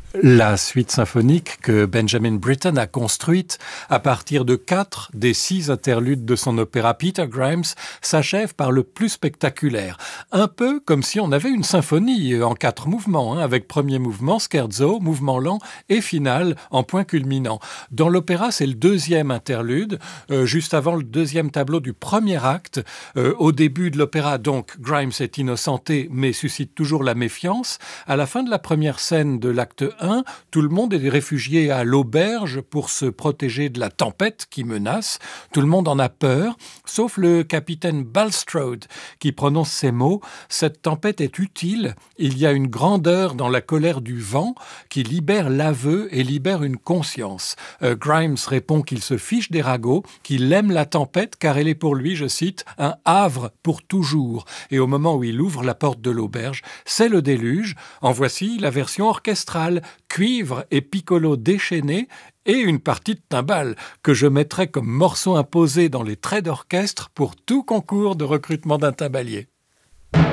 La suite symphonique que Benjamin Britten a construite à partir de 4 des 6 interludes de son opéra Peter Grimes s'achève par le plus spectaculaire. Un peu comme si on avait une symphonie en 4 mouvements, avec premier mouvement, scherzo, mouvement lent et finale en point culminant. Dans l'opéra, c'est le deuxième interlude, juste avant le deuxième tableau du premier acte. Au début de l'opéra, donc, Grimes est innocenté mais suscite toujours la méfiance. À la fin de la première scène de l'acte 1, tout le monde est réfugié à l'auberge pour se protéger de la tempête qui menace. Tout le monde en a peur, sauf le capitaine Bulstrode qui prononce ces mots. Cette tempête est utile. Il y a une grandeur dans la colère du vent qui libère l'aveu et libère une conscience. Grimes répond qu'il se fiche des ragots, qu'il aime la tempête car elle est pour lui, je cite, un havre pour toujours. Et au moment où il ouvre la porte de l'auberge, c'est le déluge. En voici la version orchestrale, cuivre et piccolo déchaînés et une partie de timbales que je mettrai comme morceau imposé dans les traits d'orchestre pour tout concours de recrutement d'un timbalier.